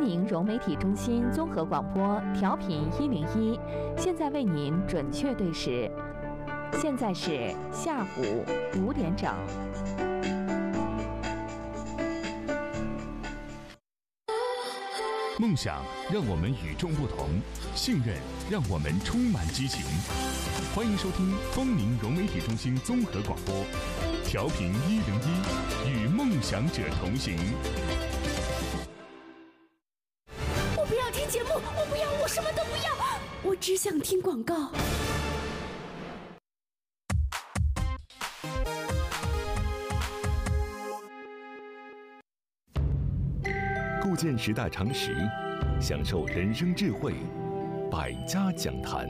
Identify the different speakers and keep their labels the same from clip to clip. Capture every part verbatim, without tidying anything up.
Speaker 1: 明融媒体中心综合广播调频一零一，现在为您准确对时，现在是下午五点整。
Speaker 2: 梦想让我们与众不同，信任让我们充满激情。欢迎收听丰宁融媒体中心综合广播，调频一零一，与梦想者同行。
Speaker 3: 我不要听节目，我不要，我什么都不要，我只想听广告。
Speaker 2: 构建时代常识，享受人生智慧，百家讲坛。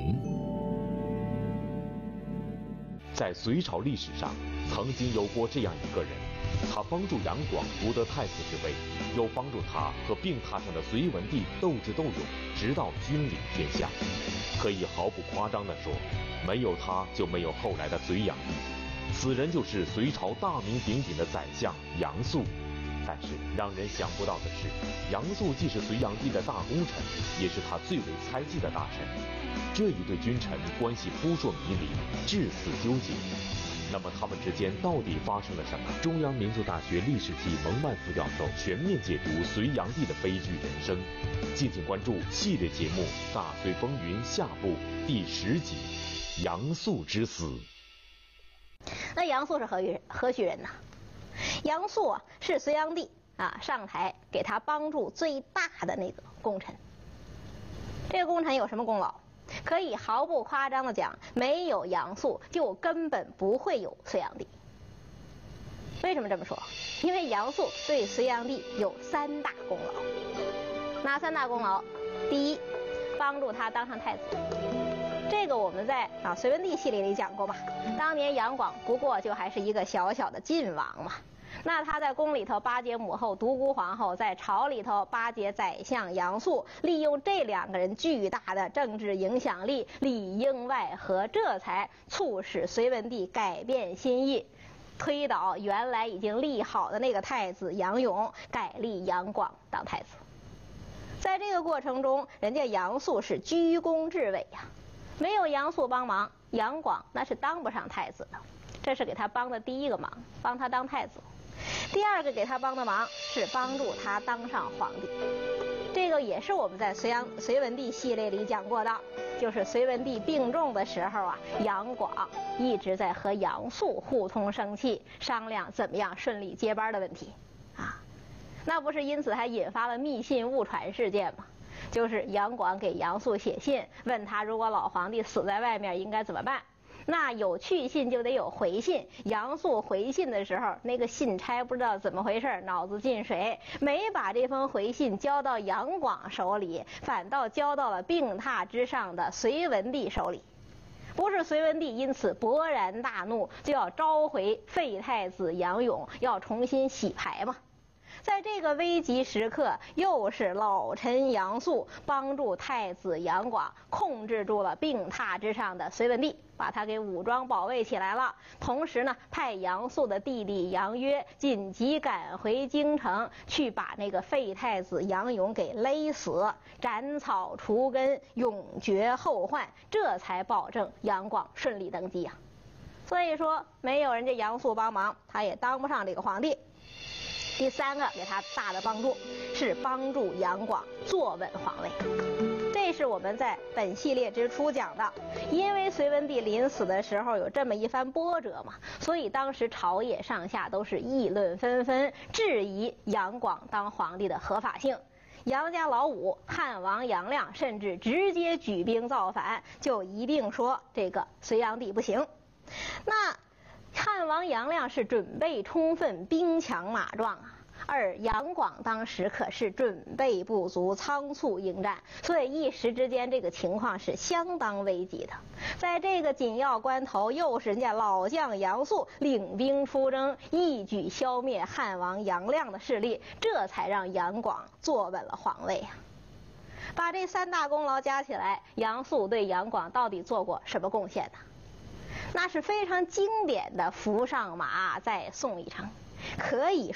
Speaker 4: 在隋朝历史上，曾经有过这样一个人，他帮助杨广夺得太子之位，又帮助他和病榻上的隋文帝斗智斗勇，直到君临天下。可以毫不夸张地说，没有他就没有后来的隋炀帝。此人就是隋朝大名鼎鼎的宰相杨素。但是让人想不到的是，杨素既是隋炀帝的大功臣，也是他最为猜忌的大臣。这一对君臣关系扑朔迷离，至死纠结。那么他们之间到底发生了什么？中央民族大学历史系蒙曼副教授全面解读隋炀帝的悲剧人生。敬请关注系列节目《大隋风云》下部第十集《杨素之死》。
Speaker 5: 那杨素是何许何许人呢？杨素啊，是隋炀帝啊上台给他帮助最大的那个功臣。这个功臣有什么功劳？可以毫不夸张的讲，没有杨素，就根本不会有隋炀帝。为什么这么说？因为杨素对隋炀帝有三大功劳。哪三大功劳？第一，帮助他当上太子。这个我们在啊隋文帝系列里讲过吧。当年杨广不过就还是一个小小的晋王嘛，那他在宫里头巴结母后独孤皇后，在朝里头巴结宰相杨素，利用这两个人巨大的政治影响力，里应外合，这才促使隋文帝改变心意，推倒原来已经立好的那个太子杨勇，改立杨广当太子。在这个过程中，人家杨素是居功至伟呀、啊。没有杨素帮忙，杨广那是当不上太子的。这是给他帮的第一个忙，帮他当太子。第二个给他帮的忙是帮助他当上皇帝。这个也是我们在隋炀隋文帝系列里讲过的，就是隋文帝病重的时候啊，杨广一直在和杨素互通生气，商量怎么样顺利接班的问题啊。那不是因此还引发了密信误传事件吗？就是杨广给杨素写信，问他如果老皇帝死在外面应该怎么办。那有去信就得有回信，杨素回信的时候，那个信差不知道怎么回事，脑子进水，没把这封回信交到杨广手里，反倒交到了病榻之上的隋文帝手里。不是隋文帝因此勃然大怒，就要召回废太子杨勇，要重新洗牌嘛。在这个危急时刻，又是老臣杨素帮助太子杨广控制住了病榻之上的隋文帝，把他给武装保卫起来了。同时呢，派杨素的弟弟杨约紧急赶回京城，去把那个废太子杨勇给勒死，斩草除根，永绝后患，这才保证杨广顺利登基啊。所以说，没有人家杨素帮忙，他也当不上这个皇帝。第三个给他大的帮助是帮助杨广坐稳皇位，这是我们在本系列之初讲的。因为隋文帝临死的时候有这么一番波折嘛，所以当时朝野上下都是议论纷纷，质疑杨广当皇帝的合法性。杨家老五汉王杨亮甚至直接举兵造反，就一并说这个隋炀帝不行。那汉王杨亮是准备充分，兵强马壮啊，而杨广当时可是准备不足，仓促应战，所以一时之间这个情况是相当危急的。在这个紧要关头，又是人家老将杨素领兵出征，一举消灭汉王杨亮的势力，这才让杨广坐稳了皇位啊。把这三大功劳加起来，杨素对杨广到底做过什么贡献呢？那是非常经典的扶上马再送一程，可以